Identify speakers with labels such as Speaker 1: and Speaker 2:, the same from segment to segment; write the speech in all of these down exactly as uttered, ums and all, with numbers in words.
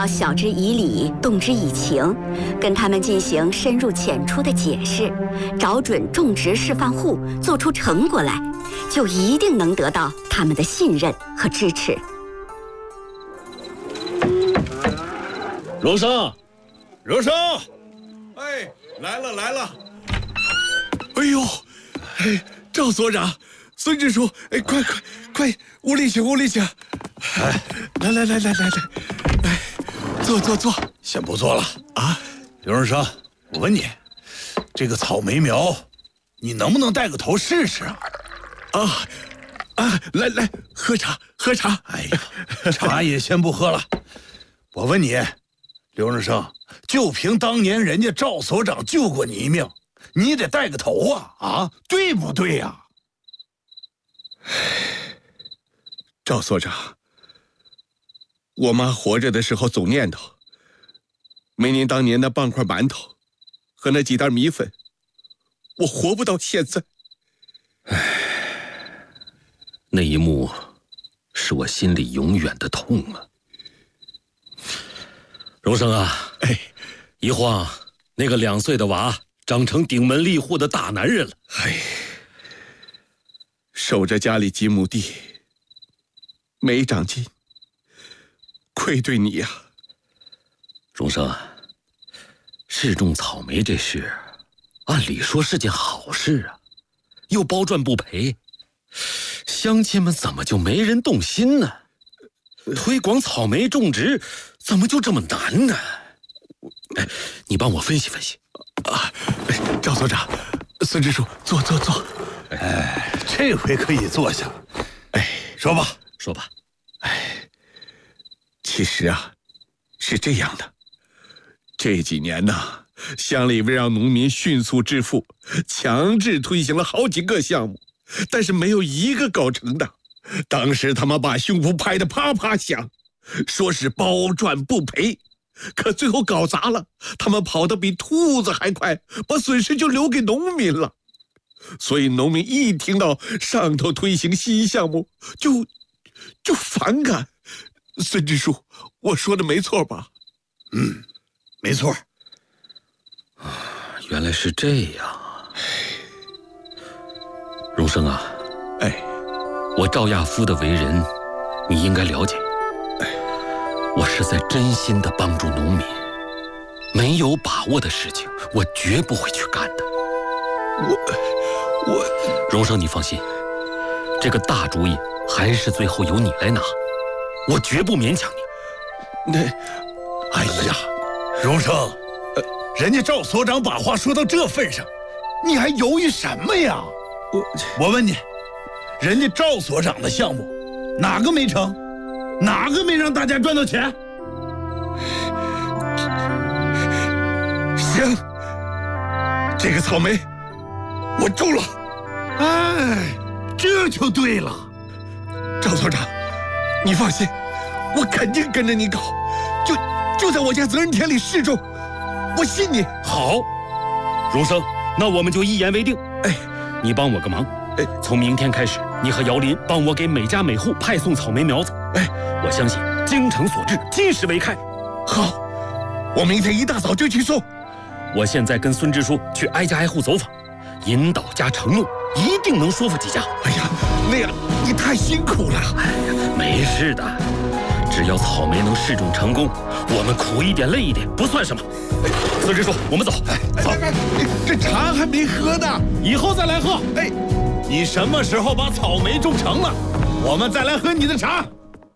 Speaker 1: 要晓之以理，动之以情，跟他们进行深入浅出的解释，找准种植示范户，做出成果来，就一定能得到他们的信任和支持。
Speaker 2: 荣生，荣生，
Speaker 3: 哎，来了来了！哎呦，哎，赵所长，孙支书，哎，快快快，屋里请，屋里请！哎，来来来来来来，哎，坐坐坐，
Speaker 4: 先不坐了
Speaker 3: 啊！
Speaker 4: 刘荣生，我问你，这个草莓苗，你能不能带个头试试啊？
Speaker 3: 啊啊！来来，喝茶喝茶！
Speaker 4: 哎呀，茶也先不喝了。我问你，刘荣生，就凭当年人家赵所长救过你一命，你得带个头啊啊，对不对呀？
Speaker 3: 赵所长，我妈活着的时候总念叨，没您当年那半块馒头和那几袋米粉，我活不到现在。
Speaker 5: 唉，那一幕是我心里永远的痛啊。荣生啊，
Speaker 3: 哎，
Speaker 5: 一晃那个两岁的娃长成顶门立户的大男人了。
Speaker 3: 哎，守着家里几亩地，没长进，愧对你呀。
Speaker 5: 荣生，试种草莓这事，按理说是件好事啊，又包赚不赔，乡亲们怎么就没人动心呢？推广草莓种植怎么就这么难呢？哎，你帮我分析分析。
Speaker 3: 啊，赵所长，孙支书，坐坐坐。
Speaker 4: 哎，这回可以坐下。哎，说吧，
Speaker 5: 说吧。
Speaker 3: 哎，其实啊，是这样的，这几年呢，乡里为让农民迅速致富，强制推行了好几个项目，但是没有一个搞成的。当时他们把胸脯拍得啪啪响，说是包赚不赔，可最后搞砸了，他们跑得比兔子还快，把损失就留给农民了。所以农民一听到上头推行新项目，就就反感。孙支书，我说的没错吧？
Speaker 4: 嗯，没错。
Speaker 5: 原来是这样。荣生啊，
Speaker 3: 哎，
Speaker 5: 我赵亚夫的为人，你应该了解。我是在真心的帮助农民，没有把握的事情，我绝不会去干的。
Speaker 3: 我我，
Speaker 5: 荣生，你放心，这个大主意还是最后由你来拿，我绝不勉强你。
Speaker 3: 那，
Speaker 4: 哎呀，荣生，呃，人家赵所长把话说到这份上，你还犹豫什么呀？
Speaker 3: 我
Speaker 4: 我问你，人家赵所长的项目，哪个没成？哪个没让大家赚到钱？
Speaker 3: 行，这个草莓我种了。
Speaker 4: 哎，这就对了。
Speaker 3: 赵所长，你放心，我肯定跟着你搞，就就在我家责任田里试种，我信你。
Speaker 5: 好，荣生，那我们就一言为定。
Speaker 3: 哎，
Speaker 5: 你帮我个忙，
Speaker 3: 哎，
Speaker 5: 从明天开始，你和姚林帮我给每家每户派送草莓苗子。
Speaker 3: 哎，
Speaker 5: 我相信精诚所至，金石为开。
Speaker 3: 好，我明天一大早就去送。
Speaker 5: 我现在跟孙支书去挨家挨户走访，引导加承诺，一定能说服几家。
Speaker 3: 哎呀，那样你太辛苦了。
Speaker 5: 哎呀，没事的，只要草莓能试种成功，我们苦一点累一点不算什么。哎，孙支书，我们走。哎，走。
Speaker 3: 哎，这茶还没喝呢，
Speaker 4: 以后再来喝。
Speaker 3: 哎，
Speaker 4: 你什么时候把草莓种成了，我们再来喝你的茶。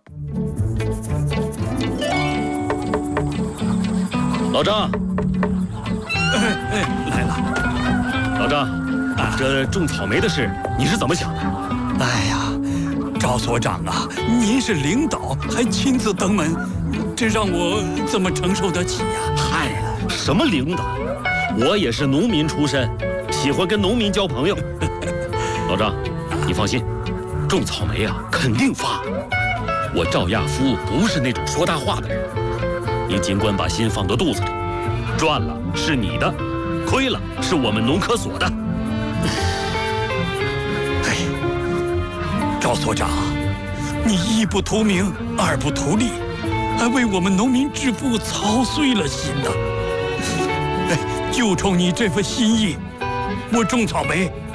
Speaker 5: 老张，
Speaker 6: 哎哎，来了。
Speaker 5: 老张，啊，这种草莓的事你是怎么想的？
Speaker 6: 哎呀，赵所长啊，您是领导，还亲自登门，这让我怎么承受得起呀？
Speaker 5: 嗨，什么领导？我也是农民出身，喜欢跟农民交朋友。老张，你放心，种草莓啊，肯定发。我赵亚夫不是那种说大话的人。你尽管把心放到肚子里，赚了是你的，亏了是我们农科所的。
Speaker 6: 哎，赵所长，你一不图名，二不图利， 还为我们农民致富操碎了心呐。哎，就冲你这份心意，我种草莓